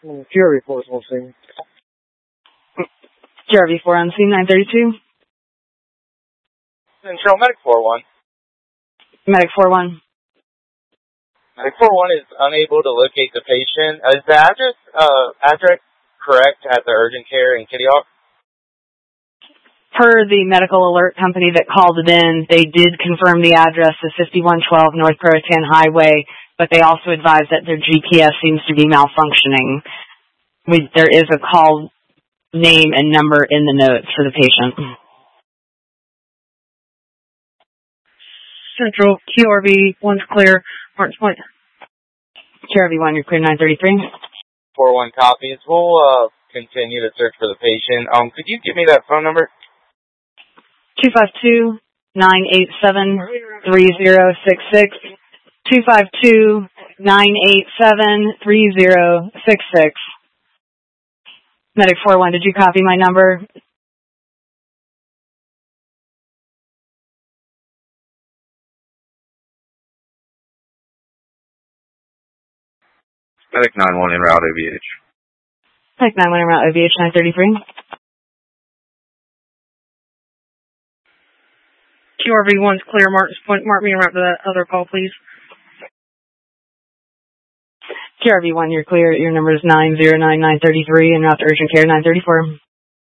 Fury Force will see. GRV4 on scene, 932. Central Medic 4-1. Medic 4-1. Medic 4-1 is unable to locate the patient. Is the address correct at the urgent care in Kitty Hawk? Per the medical alert company that called it in, they did confirm the address is 5112 North Croatan Highway, but they also advised that their GPS seems to be malfunctioning. There is a call name and number in the notes for the patient. Central, QRV, 1's clear, Martin's Point. QRV1, you're clear, 933. 4-1 copies. We'll continue to search for the patient. Could you give me that phone number? 252-987-3066. 252-987-3066. Medic 4-1, did you copy my number? Medic 9-1 en route OVH. Medic 9-1 en route OVH 933. QRV, 1's clear, Martin's Point. Mark me en route to that other call, please. QRV1, you're clear. Your number is 909933 en route to urgent care 934.